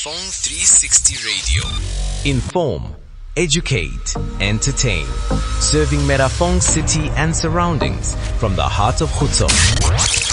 Metaphone 360 Radio. Inform, educate, entertain. Serving Metaphone City and surroundings from the heart of Khutso.